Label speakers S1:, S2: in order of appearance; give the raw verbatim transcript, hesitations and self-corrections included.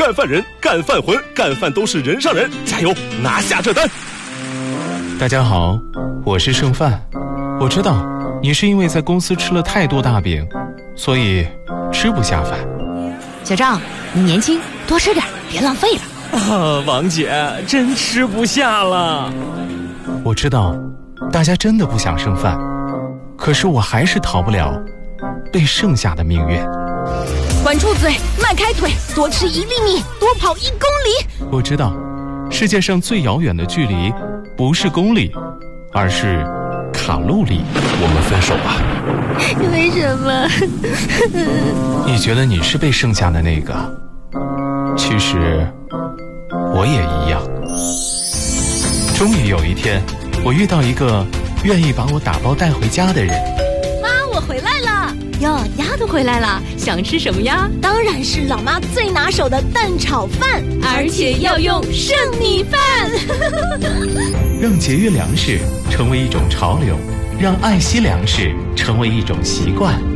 S1: 干饭人，干饭魂，干饭都是人上人，加油，拿下这单！
S2: 大家好，我是剩饭。我知道你是因为在公司吃了太多大饼，所以吃不下饭。
S3: 小张，你年轻，多吃点，别浪费了。
S4: 啊，王姐，真吃不下了。
S2: 我知道大家真的不想剩饭，可是我还是逃不了被剩下的命运。
S3: 管住嘴，迈开腿，多吃一粒米，多跑一公里。
S2: 我知道世界上最遥远的距离不是公里，而是卡路里。
S1: 我们分手吧。
S3: 为什么？
S2: 你觉得你是被剩下的那个，其实我也一样。终于有一天，我遇到一个愿意把我打包带回家的人。
S3: 妈，我回来了。哟，丫头回来了，想吃什么呀？当然是老妈最拿手的蛋炒饭，而且要用剩米饭。
S2: 让节约粮食成为一种潮流，让爱惜粮食成为一种习惯。